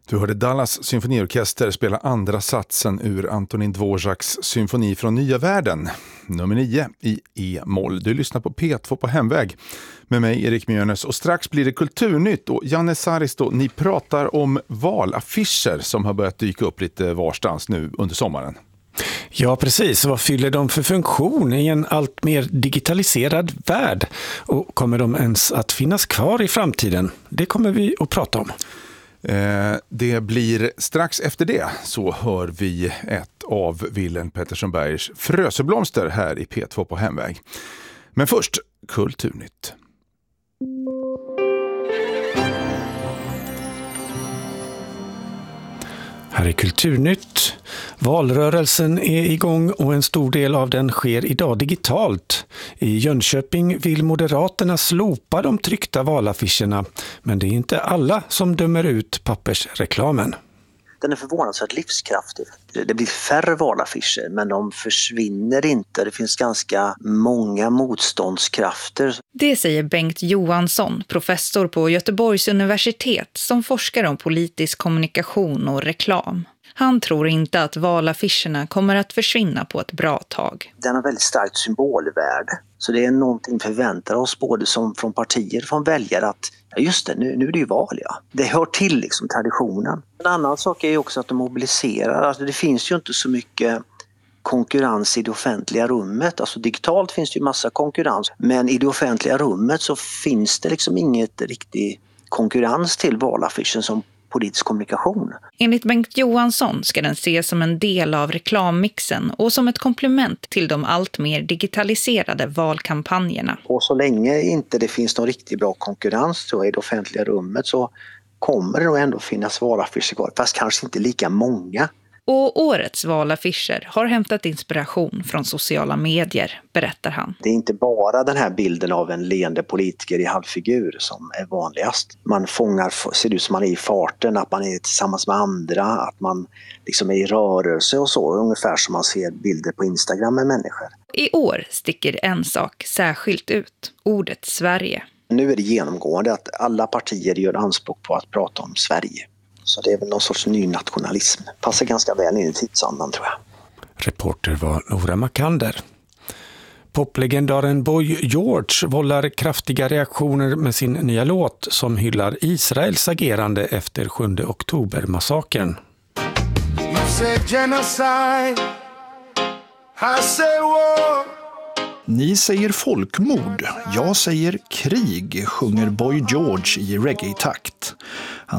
Du hörde Dallas symfoniorkester spela andra satsen ur Antonin Dvořáks symfoni från Nya världen, nummer 9 i E-moll. Du lyssnar på P2 på Hemväg med mig Erik Mjörnes, och strax blir det kulturnytt. Och Janne Saaristo, ni pratar om valaffischer som har börjat dyka upp lite varstans nu under sommaren. Ja, precis. Vad fyller de för funktion i en allt mer digitaliserad värld? Och kommer de ens att finnas kvar i framtiden? Det kommer vi att prata om. Det blir strax efter det, så hör vi ett av Wilhelm Pettersson-Bergers Fröseblomster här i P2 på Hemväg. Men först kulturnytt. Här är Kulturnytt. Valrörelsen är igång och en stor del av den sker idag digitalt. I Jönköping vill Moderaterna slopa de tryckta valaffischerna, men det är inte alla som dömer ut pappersreklamen. Den är förvånansvärt livskraftig. Det blir färre valaffischer, men de försvinner inte. Det finns ganska många motståndskrafter. Det säger Bengt Johansson, professor på Göteborgs universitet, som forskar om politisk kommunikation och reklam. Han tror inte att valaffischerna kommer att försvinna på ett bra tag. Den har väldigt starkt symbolvärde. Så det är någonting vi förväntar oss både som från partier, från väljare, att ja just det, nu är det ju val, ja. Det hör till liksom traditionen. En annan sak är ju också att de mobiliserar. Alltså det finns ju inte så mycket konkurrens i det offentliga rummet. Alltså digitalt finns det ju massa konkurrens. Men i det offentliga rummet så finns det liksom inget riktig konkurrens till valaffischen som politisk kommunikation. Enligt Bengt Johansson ska den ses som en del av reklammixen och som ett komplement till de allt mer digitaliserade valkampanjerna. Och så länge inte det finns någon riktigt bra konkurrens så i det offentliga rummet så kommer det nog ändå finnas valaffischer kvar, fast kanske inte lika många. Och årets valaffischer har hämtat inspiration från sociala medier, berättar han. Det är inte bara den här bilden av en leende politiker i halvfigur som är vanligast. Man fångar, ser ut som man är i farten, att man är tillsammans med andra, att man liksom är i rörelse och så. Ungefär som man ser bilder på Instagram med människor. I år sticker en sak särskilt ut, ordet Sverige. Nu är det genomgående att alla partier gör anspråk på att prata om Sverige. Så det är väl någon sorts ny nationalism. Passar ganska väl in i tidsandan, tror jag. Reporter var Nora Makander. Poplegendaren Boy George vållar kraftiga reaktioner med sin nya låt som hyllar Israels agerande efter 7 oktober-massakern. Ni säger folkmord, jag säger krig, sjunger Boy George i reggae-takt.